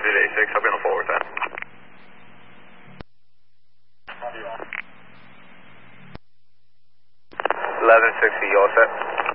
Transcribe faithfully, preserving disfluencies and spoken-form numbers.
Roger, eight six, I'll be on the forward then. eleven sixty, you all set?